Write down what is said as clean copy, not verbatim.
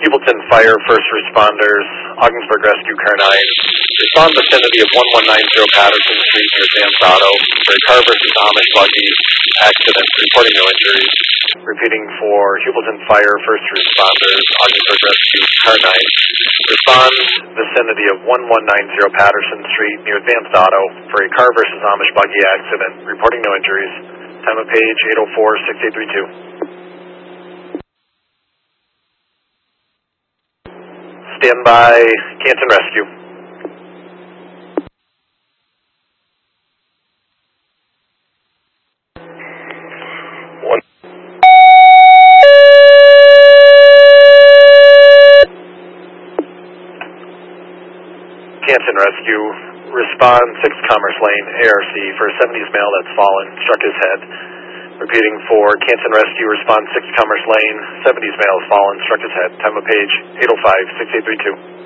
Hubleton Fire, first responders, Ogdensburg Rescue, Car 9. Respond vicinity of 1190 Patterson Street near Sam's Auto for a car versus Amish buggy accident, reporting no injuries. Repeating for Hubleton Fire, first responders, Ogdensburg Rescue, Car 9. Respond vicinity of 1190 Patterson Street near Advanced Auto for a car versus Amish buggy accident, reporting no injuries. Time of page 804-6832. Stand by, Canton Rescue. Canton Rescue, respond 6 Commerce Lane, ARC, for a 70s male that's fallen, struck his head. Repeating for Canton Rescue, respond 6 Commerce Lane, 70s male has fallen, struck his head. Time of page 805-6832.